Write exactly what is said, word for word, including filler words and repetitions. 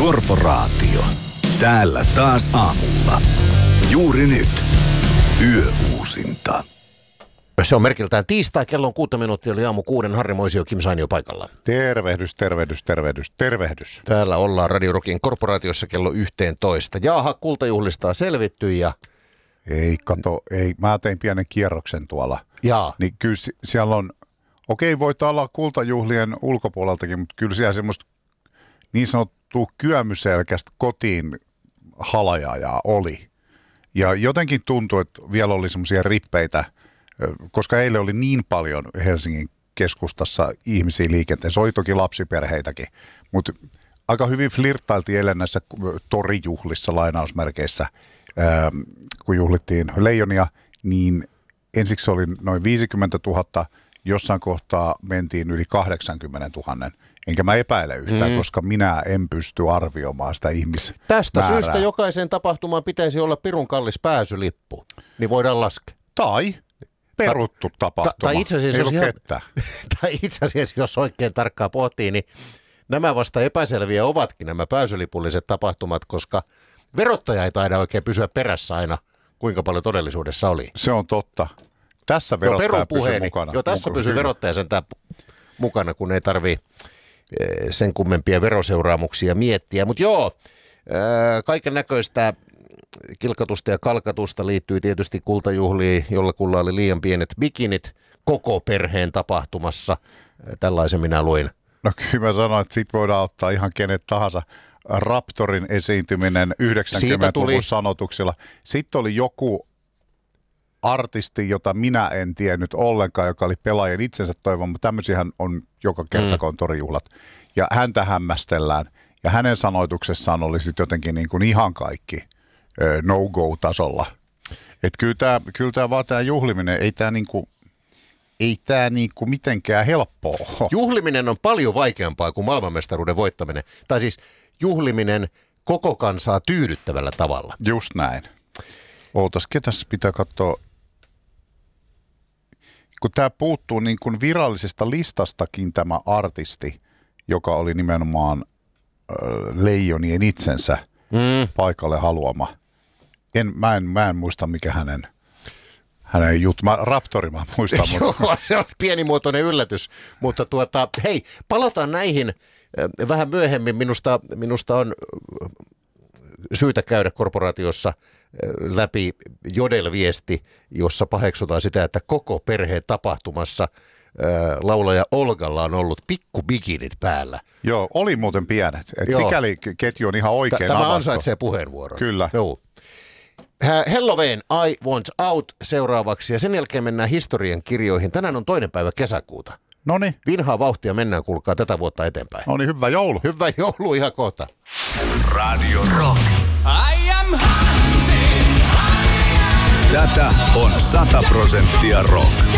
Korporaatio. Täällä taas aamulla. Juuri nyt. Yöuusinta. Se on merkiltään tiistai, kello on kuutta minuuttia, oli aamu kuuden, Harri Moisio, Kim Sainio paikalla. Tervehdys, tervehdys, tervehdys, tervehdys. Täällä ollaan Radio Rockin korporaatiossa kello yksitoista. Jaaha, kultajuhlista selvitty ja... Ei, kato, ei. Mä tein pienen kierroksen tuolla. Jaa. Niin kyllä siellä on, okei, voit olla kultajuhlien ulkopuoleltakin, mutta kyllä siellä semmoista niin sanottua kyömyselkästä kotiin halajaa oli. Ja jotenkin tuntui, että vielä oli semmoisia rippeitä, koska eilen oli niin paljon Helsingin keskustassa ihmisiä liikenteessä, oli toki lapsiperheitäkin, mutta aika hyvin flirttailtiin eilen näissä torijuhlissa lainausmerkeissä, kun juhlittiin leijonia, niin ensiksi oli noin viisikymmentätuhatta, jossain kohtaa mentiin yli kahdeksankymmentätuhatta. Enkä mä epäile yhtään, mm. koska minä en pysty arvioimaan sitä ihmismäärää. Tästä syystä jokaisen tapahtumaan pitäisi olla pirun kallis pääsylippu, niin voidaan laskea. Tai peruttu tapahtuma. Ta- tai itse asiassa, ei jos ollut ihan, kettä. tai itse asiassa, jos oikein tarkkaan pohtii, niin nämä vasta epäselviä ovatkin nämä pääsylipulliset tapahtumat, koska verottaja ei taida oikein pysyä perässä aina, kuinka paljon todellisuudessa oli. Se on totta. Tässä verottaja pysyy mukana. Joo, tässä Muka, pysyy hyvä. verottaja sentään mukana, kun ei tarvitse sen kummempia veroseuraamuksia miettiä. Mutta joo, kaiken näköistä kilkatusta ja kalkatusta liittyy tietysti kultajuhliin, jollakulla oli liian pienet bikinit koko perheen tapahtumassa. Tällaisen minä luin. No kyllä mä sanoin, että sit voidaan ottaa ihan kenet tahansa. Raptorin esiintyminen yhdeksänkymmentäluvun sanotuksilla. Sitten oli joku artisti, jota minä en tiennyt ollenkaan, joka oli pelaajan itsensä toivon, mutta tämmöisiähän on joka kerta, kun on torijuhlat. Ja häntä hämmästellään. Ja hänen sanoituksessaan oli sitten jotenkin niin kuin ihan kaikki no-go-tasolla. Että kyllä tämä kyllä tää vaan tämä juhliminen, ei tämä niinku, ei tää niinku mitenkään helppoa. Juhliminen on paljon vaikeampaa kuin maailmanmestaruuden voittaminen. Tai siis juhliminen koko kansaa tyydyttävällä tavalla. Just näin. Ootas, ketäs pitää katsoa, kun tämä puuttuu niin kuin virallisesta listastakin tämä artisti, joka oli nimenomaan äh, leijonien itsensä mm. paikalle haluama. En, mä, en, mä en muista, mikä hänen, hänen juttu. Mä, Raptori mä muistan. Joo, se on pienimuotoinen yllätys. Mutta tuota, hei, palataan näihin äh, vähän myöhemmin. Minusta, minusta on syytä käydä korporaatiossa läpi Jodel-viesti, jossa paheksutaan sitä, että koko perheen tapahtumassa ää, laulaja Olgalla on ollut pikkubikinit päällä. Joo, oli muuten pienet. Et sikäli ketju on ihan oikein Tämä avattu. ansaitsee puheenvuoron. Kyllä. Joo. Helloween I Want Out seuraavaksi ja sen jälkeen mennään historian kirjoihin. Tänään on toinen päivä kesäkuuta. Noniin. Vinhaa vauhtia mennään, kuulkaa tätä vuotta eteenpäin. Noniin, hyvä joulu. Hyvä joulu ihan kohta. Radio Rock. I am Tätä on sata prosenttia rock.